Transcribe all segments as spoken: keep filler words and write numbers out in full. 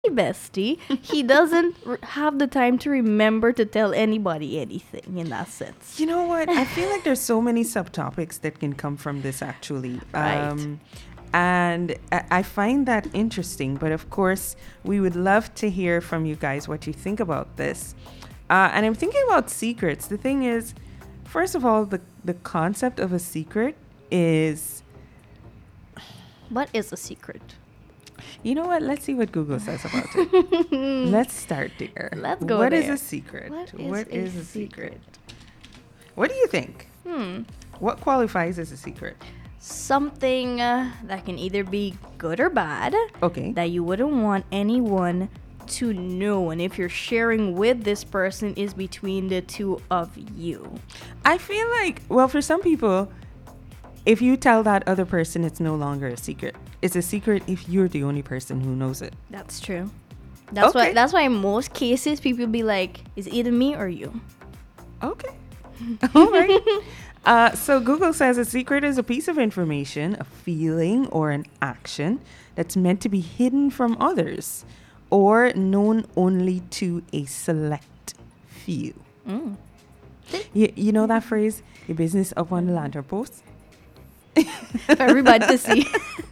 bestie, he doesn't r- have the time to remember to tell anybody anything in that sense. You know what? I feel like there's so many subtopics that can come from this actually. Right. Um, and I I find that interesting. But of course, we would love to hear from you guys what you think about this. Uh, and I'm thinking about secrets. The thing is, first of all, the, the concept of a secret is, What is a secret? you know what? Let's see what Google says about it. Let's start there. Let's go What is there. a secret? What is What a is a secret? secret? What do you think? Hmm. What qualifies as a secret? Something uh, that can either be good or bad. Okay. That you wouldn't want anyone to know, and if you're sharing with this person is between the two of you. I feel like, well, for some people, if you tell that other person, it's no longer a secret. It's a secret if you're the only person who knows it. That's true. That's Okay. why that's why in most cases people be like, it's either me or you. Okay. All right. Uh, so Google says a secret is a piece of information, a feeling, or an action that's meant to be hidden from others or known only to a select few. Mm. You, you know that phrase, your business up on the lantern post? For everybody to see.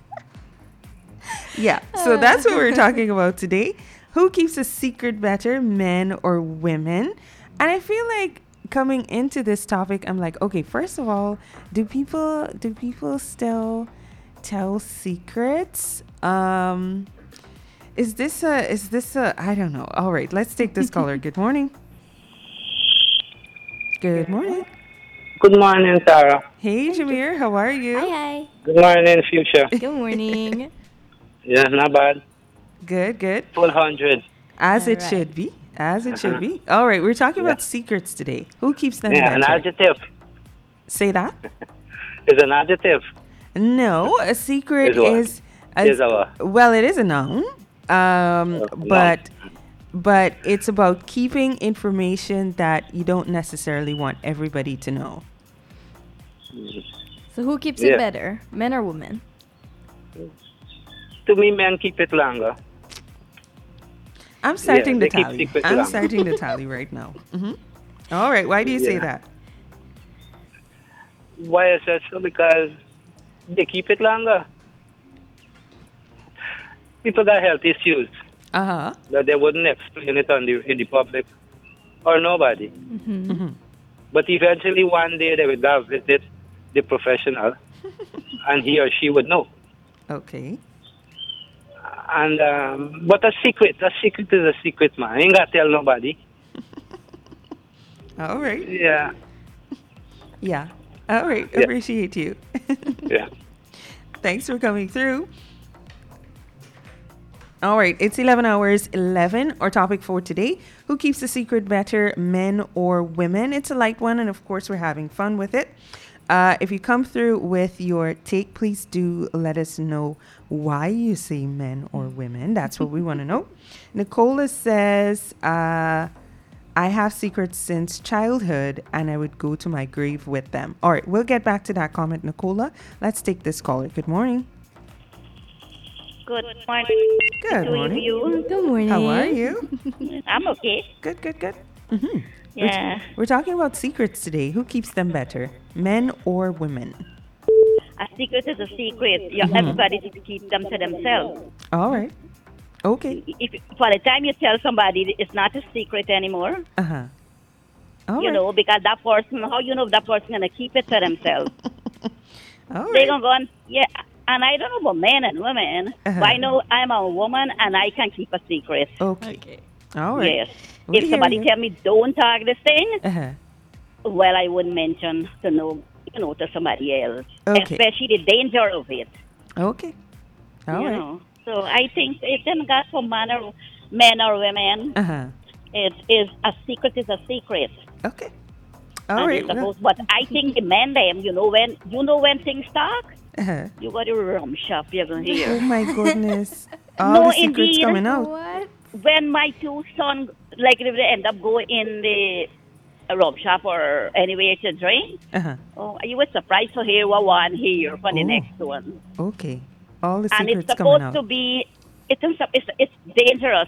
Yeah, so that's what we're talking about today. Who keeps a secret better, men or women? And I feel like coming into this topic, I'm like, okay, first of all, do people do people still tell secrets? Um, is this a is this a I don't know. All right, let's take this caller. Good morning. Good morning. Good morning, Sarah. Hey, Jameer, how are you? Hi, hi. Good morning, Future. Good morning. Yeah, not bad. Good, good. Full hundred. As All it right. should be. As it should be. All right, we're talking Yeah. about secrets today. Who keeps them Yeah, an better? adjective Say that. is an adjective. No, a secret Is what? is, a- Is a what? well, it is a noun. Um, Oh, but but it's about keeping information that you don't necessarily want everybody to know. So who keeps Yeah. it better, men or women? To me, men keep it longer. I'm starting they the keep tally. secrets I'm longer. starting the tally right now. hmm All right. Why do you say Yeah. that? Why I said so? Because they keep it longer. People got health issues Uh huh. that they wouldn't explain it on the in the public or nobody. hmm But eventually, one day they would go visit the professional, and he or she would know. Okay. And um, but a secret, a secret is a secret, man. I ain't got to tell nobody. All right. Yeah, Yeah. All right. Yeah. Appreciate you. yeah. Thanks for coming through. All right, it's eleven hours eleven. Our topic for today: who keeps the secret better, men or women? It's a light one, and of course, we're having fun with it. Uh, if you come through with your take, please do let us know why you say men or women. That's what we want to know. Nicola says, uh, I have secrets since childhood, and I would go to my grave with them. All right, we'll get back to that comment, Nicola. Let's take this caller. Good morning. Good morning. Good to morning. you. Good morning. How are you? I'm okay. Good, good, good. hmm Yeah. We're, we're talking about secrets today. Who keeps them better, men or women? A secret is a secret. You, Everybody should keep them to themselves. All right. Okay. If by the time you tell somebody, it's not a secret anymore. Uh huh. All you right. know, because that person, how you know if that person gonna keep it to themselves? All They right. gonna go on. Yeah. And I don't know about men and women, Uh-huh. but I know I'm a woman and I can keep a secret. Okay. Okay. All right. Yes. We If hear somebody you. tell me don't talk this thing, Uh-huh. well, I wouldn't mention to know, you know, to somebody else, Okay. especially the danger of it. Okay. All you right. know. So I think it didn't got for man or men or women. Uh-huh. It is a secret is a secret. Okay. All And right. it's well, supposed, but I think the men them, you know when you know when things talk, uh-huh. you got to rum shop you're gonna Oh hear. my goodness. All No, the secrets indeed. coming out. What? When my two sons like if they end up going in the rum shop or anywhere to drink, Uh-huh. oh you were surprised to hear what one hear from the Oh. next one. Okay. All the And it's secrets coming supposed out. to be it's, it's, it's dangerous